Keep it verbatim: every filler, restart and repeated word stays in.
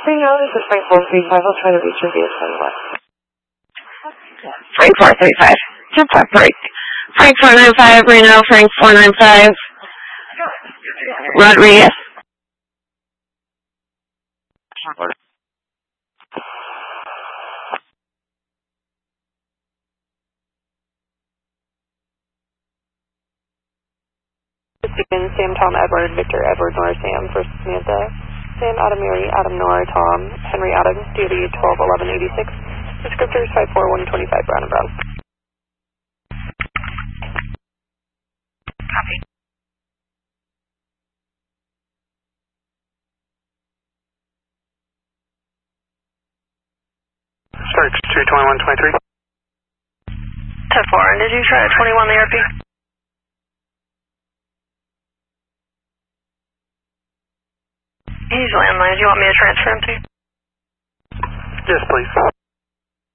Right now, this is Frank four three five. I'll try to reach your vehicle on west. Frank four three five. Jump up, break. Frank four nine five, Reno, Frank four nine five. Rodriguez. Stephen, Sam, Tom, Edward, Victor, Edward, Nora, Sam, First Samantha, Sam, Adam, Mary, Adam, Nora, Tom, Henry, Adam, D D twelve eleven eighty-six, descriptors five four one twenty-five, Brown and Brown. Copy. Starts two twenty-one twenty-three. ten four, and did you try twenty-one the R P? He's landline. Do you want me to transfer him to you? Yes, please.